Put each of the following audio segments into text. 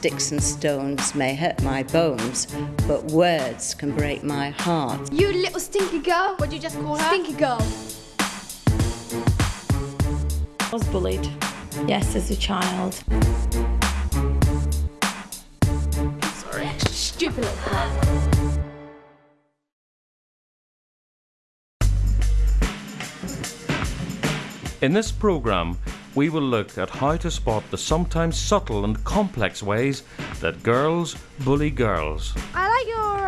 Sticks and stones may hurt my bones, but words can break my heart. You little stinky girl. What'd you just call her? Stinky girl. I was bullied, yes, as a child. Sorry. Stupid little brat. In this programme, we will look at how to spot the sometimes subtle and complex ways that girls bully girls. I like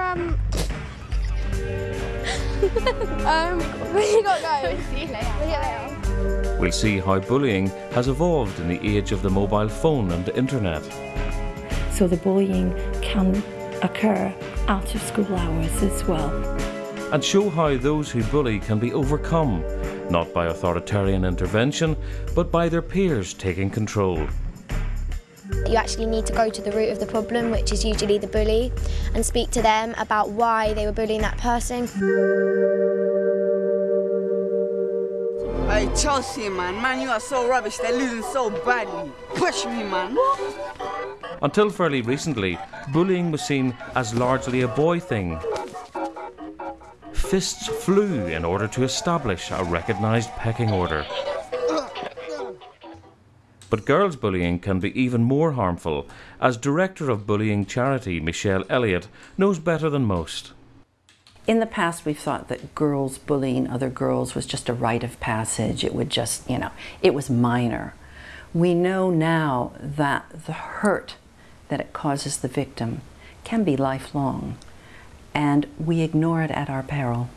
your, where you got to go? See you later. We'll see how bullying has evolved in the age of the mobile phone and internet. So the bullying can occur out of school hours as well. And show how those who bully can be overcome, not by authoritarian intervention, but by their peers taking control. You actually need to go to the root of the problem, which is usually the bully, and speak to them about why they were bullying that person. Hey Chelsea, man, you are so rubbish, they're losing so badly. Push me, man. Until fairly recently, bullying was seen as largely a boy thing. Fists flew in order to establish a recognised pecking order. But girls' bullying can be even more harmful, as director of bullying charity Michelle Elliott knows better than most. In the past, we've thought that girls bullying other girls was just a rite of passage. It would just, it was minor. We know now that the hurt that it causes the victim can be lifelong, and we ignore it at our peril.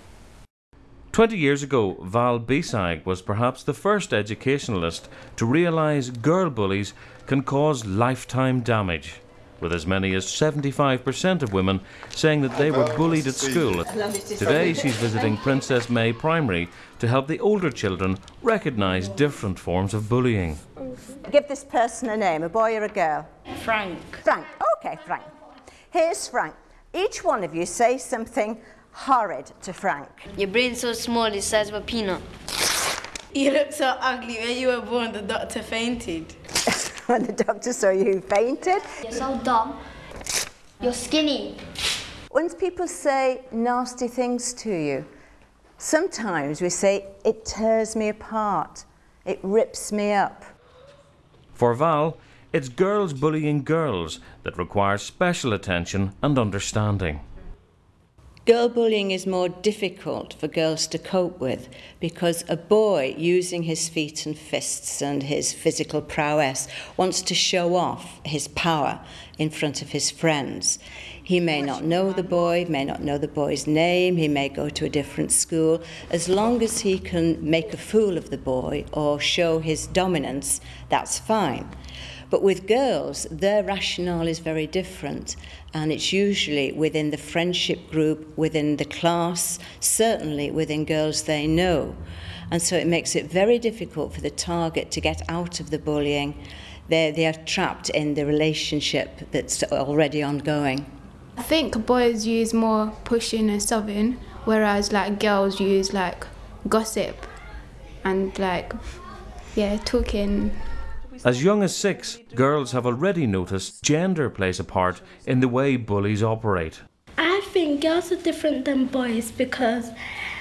20 years ago, Val Bisag was perhaps the first educationalist to realise girl bullies can cause lifetime damage, with as many as 75% of women saying that they were bullied at school. Today she's visiting Princess May Primary to help the older children recognise different forms of bullying. Give this person a name, a boy or a girl? Frank. Frank, okay, Frank. Here's Frank. Each one of you say something horrid to Frank. Your brain's so small, it's the size of a peanut. You look so ugly. When you were born, the doctor fainted. When the doctor saw you fainted? You're so dumb. You're skinny. When people say nasty things to you, sometimes we say, it tears me apart, it rips me up. For Val, it's girls bullying girls that require special attention and understanding. Girl bullying is more difficult for girls to cope with because a boy using his feet and fists and his physical prowess wants to show off his power in front of his friends. He may not know the boy, may not know the boy's name, he may go to a different school. As long as he can make a fool of the boy or show his dominance, that's fine. But with girls, their rationale is very different, and it's usually within the friendship group, within the class, certainly within girls they know. And so it makes it very difficult for the target to get out of the bullying. They are trapped in the relationship that's already ongoing. I think boys use more pushing and shoving, whereas like girls use like gossip and talking. As young as 6, girls have already noticed gender plays a part in the way bullies operate. I think girls are different than boys because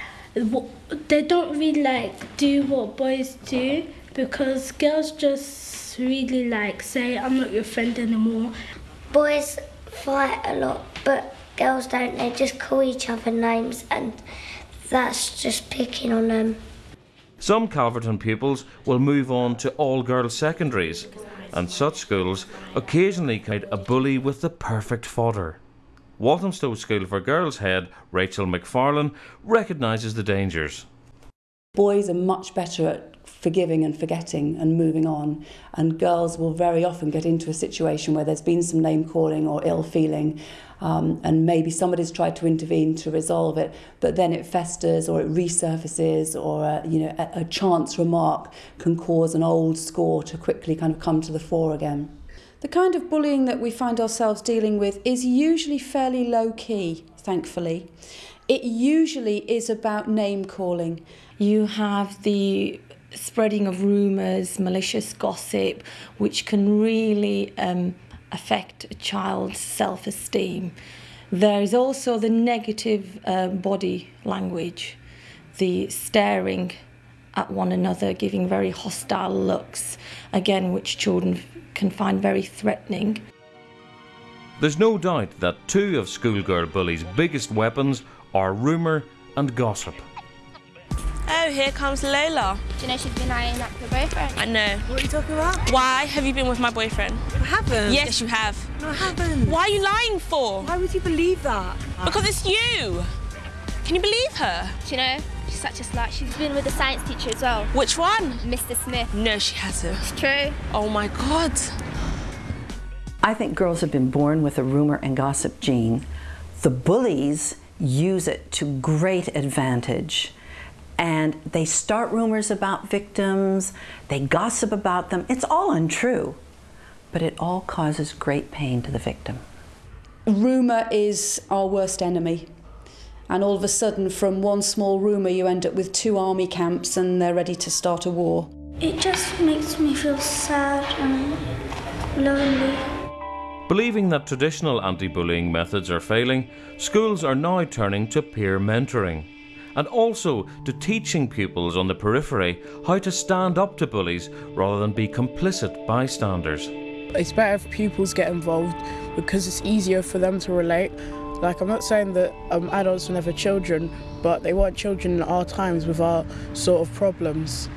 they don't really do what boys do, because girls just really say, I'm not your friend anymore. Boys fight a lot, but girls don't. They just call each other names, and that's just picking on them. Some Calverton pupils will move on to all-girls secondaries, and such schools occasionally count a bully with the perfect fodder. Walthamstow School for Girls head Rachel McFarlane recognises the dangers. Boys are much better at forgiving and forgetting and moving on, and girls will very often get into a situation where there's been some name calling or ill feeling, and maybe somebody's tried to intervene to resolve it, but then it festers or it resurfaces, or a chance remark can cause an old score to quickly kind of come to the fore again. The kind of bullying that we find ourselves dealing with is usually fairly low-key, thankfully. It usually is about name calling. You have the spreading of rumours, malicious gossip, which can really affect a child's self-esteem. There is also the negative body language, the staring at one another, giving very hostile looks, again, which children can find very threatening. There's no doubt that two of schoolgirl bullies' biggest weapons are rumour and gossip. Oh, here comes Lola. Do you know she's been eyeing up your boyfriend? I know. What are you talking about? Why have you been with my boyfriend? I haven't. Yes, you have. No, I haven't. Why are you lying for? Why would you believe that? Because it's you. Can you believe her? Do you know, she's such a slut. She's been with the science teacher as well. Which one? Mr. Smith. No, she hasn't. It's true. Oh my God. I think girls have been born with a rumour and gossip gene. The bullies use it to great advantage. And they start rumours about victims, they gossip about them. It's all untrue, but it all causes great pain to the victim. Rumour is our worst enemy. And all of a sudden, from one small rumour, you end up with 2 army camps and they're ready to start a war. It just makes me feel sad and lonely. Believing that traditional anti-bullying methods are failing, schools are now turning to peer mentoring, and also to teaching pupils on the periphery how to stand up to bullies rather than be complicit bystanders. It's better if pupils get involved because it's easier for them to relate. Like, I'm not saying that adults are never children, but they weren't children in our times with our sort of problems.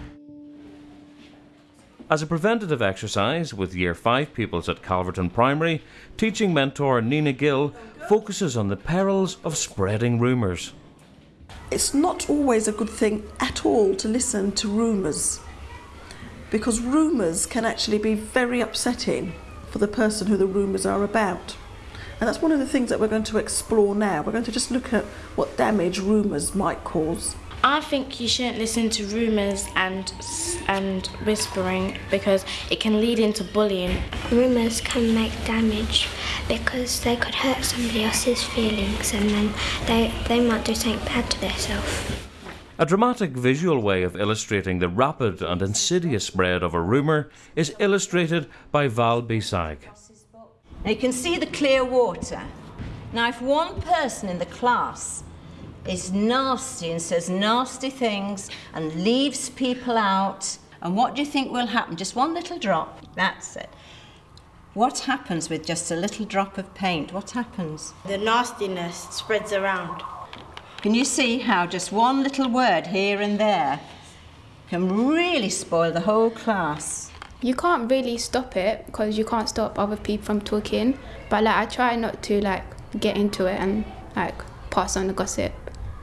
As a preventative exercise with Year 5 pupils at Calverton Primary, teaching mentor Nina Gill focuses on the perils of spreading rumours. It's not always a good thing at all to listen to rumours, because rumours can actually be very upsetting for the person who the rumours are about. And that's one of the things that we're going to explore now. We're going to just look at what damage rumours might cause. I think you shouldn't listen to rumours and whispering because it can lead into bullying. Rumours can make damage because they could hurt somebody else's feelings and then they might do something bad to themselves. A dramatic visual way of illustrating the rapid and insidious spread of a rumour is illustrated by Val Bisag. Now you can see the clear water. Now if one person in the class is nasty and says nasty things and leaves people out, and what do you think will happen? Just one little drop, that's it. What happens with just a little drop of paint? What happens? The nastiness spreads around. Can you see how just one little word here and there can really spoil the whole class? You can't really stop it because you can't stop other people from talking, but like I try not to like get into it and like pass on the gossip.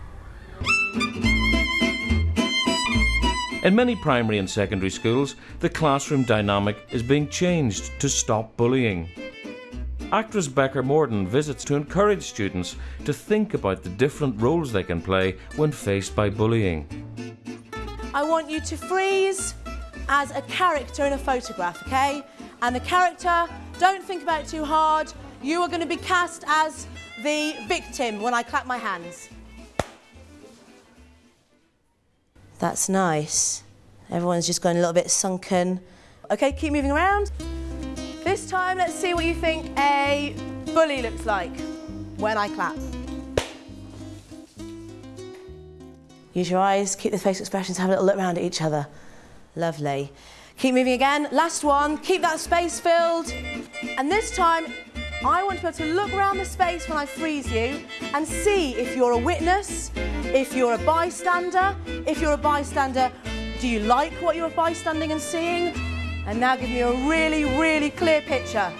In many primary and secondary schools, the classroom dynamic is being changed to stop bullying. Actress Becca Morden visits to encourage students to think about the different roles they can play when faced by bullying. I want you to freeze as a character in a photograph, okay? And the character, don't think about it too hard. You are going to be cast as the victim when I clap my hands. That's nice. Everyone's just going a little bit sunken. Okay, keep moving around. This time, let's see what you think a bully looks like when I clap. Use your eyes, keep the facial expressions, have a little look around at each other. Lovely. Keep moving again. Last one, keep that space filled. And this time, I want you to be able to look around the space when I freeze you and see if you're a witness, if you're a bystander. If you're a bystander, do you like what you're bystanding and seeing? And now give me a really, really clear picture.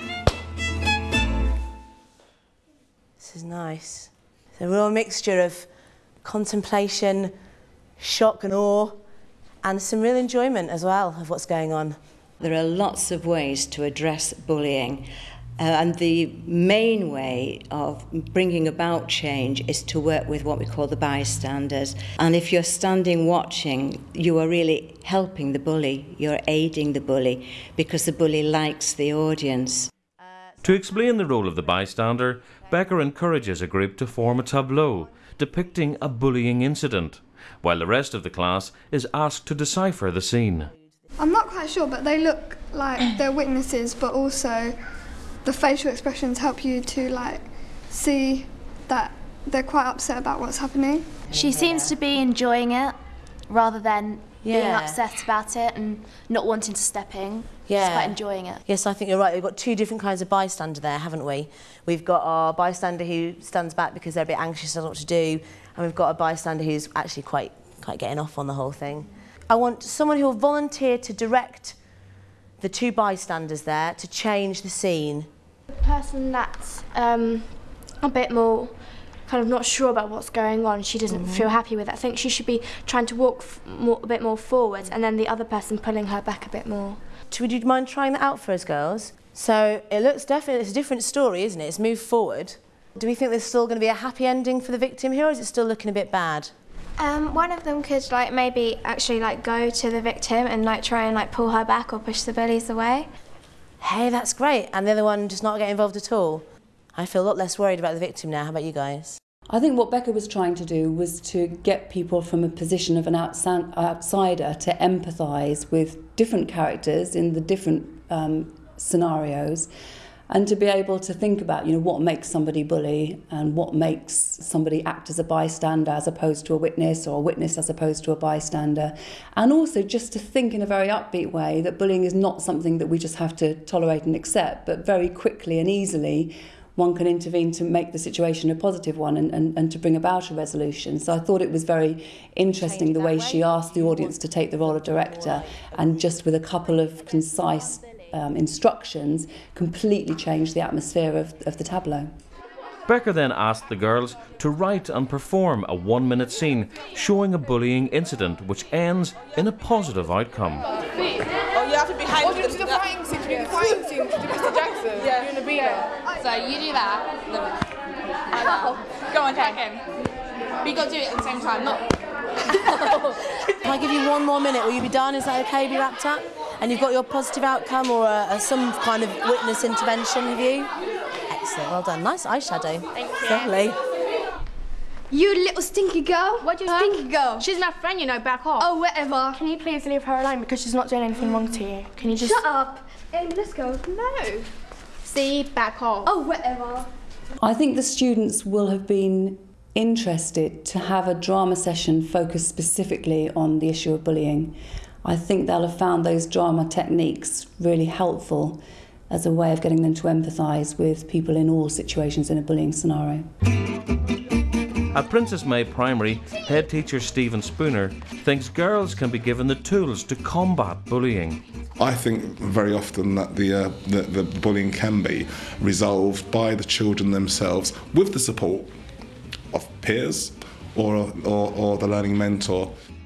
This is nice. It's a real mixture of contemplation, shock and awe, and some real enjoyment as well of what's going on. There are lots of ways to address bullying. And the main way of bringing about change is to work with what we call the bystanders. And if you're standing watching, you are really helping the bully, you're aiding the bully, because the bully likes the audience. To explain the role of the bystander, Becca encourages a group to form a tableau depicting a bullying incident, while the rest of the class is asked to decipher the scene. I'm not quite sure, but they look like they're witnesses, but also the facial expressions help you to like see that they're quite upset about what's happening. She seems to be enjoying it rather than being upset about it and not wanting to step in. Yeah. She's quite enjoying it. Yes, I think you're right. We've got two different kinds of bystander there, haven't we? We've got our bystander who stands back because they're a bit anxious, doesn't know what to do, and we've got a bystander who's actually quite getting off on the whole thing. I want someone who will volunteer to direct the two bystanders there to change the scene. The person that's a bit more kind of not sure about what's going on, she doesn't feel happy with it. I think she should be trying to walk a bit more forward and then the other person pulling her back a bit more. Would you mind trying that out for us, girls? So it looks definitely, it's a different story, isn't it? It's moved forward. Do we think there's still going to be a happy ending for the victim here, or is it still looking a bit bad? One of them could like maybe actually like go to the victim and like try and like pull her back or push the bullies away. Hey, that's great. And the other one just not get involved at all. I feel a lot less worried about the victim now. How about you guys? I think what Becca was trying to do was to get people from a position of an outsider to empathise with different characters in the different scenarios, and to be able to think about, you know, what makes somebody bully and what makes somebody act as a bystander as opposed to a witness, or a witness as opposed to a bystander. And also just to think in a very upbeat way that bullying is not something that we just have to tolerate and accept, but very quickly and easily one can intervene to make the situation a positive one and to bring about a resolution. So I thought it was very interesting the way she asked the audience to take the role of director, and just with a couple of concise instructions completely changed the atmosphere of the tableau. Becca then asked the girls to write and perform a 1-minute scene showing a bullying incident which ends in a positive outcome. Oh, you have to be behind the fighting scene, to do the fighting scene, to do Mr. Jackson. Yeah. You're gonna be there. So you do that. Go on, take him. But you gotta do it at the same time, not. Can I give you 1 more minute? Will you be done? Is that okay? Be wrapped up? And you've got your positive outcome or some kind of witness intervention, have you? Excellent, well done. Nice eyeshadow. Thank you. Lovely. You little stinky girl. What do you stinky girl? She's my friend, you know, back off. Oh, whatever. Can you please leave her alone because she's not doing anything wrong to you? Can you just... Shut up. Amy, let's go. No. See, back off. Oh, whatever. I think the students will have been interested to have a drama session focused specifically on the issue of bullying. I think they'll have found those drama techniques really helpful as a way of getting them to empathise with people in all situations in a bullying scenario. At Princess May Primary, head teacher Stephen Spooner thinks girls can be given the tools to combat bullying. I think very often that the bullying can be resolved by the children themselves with the support of peers or the learning mentor.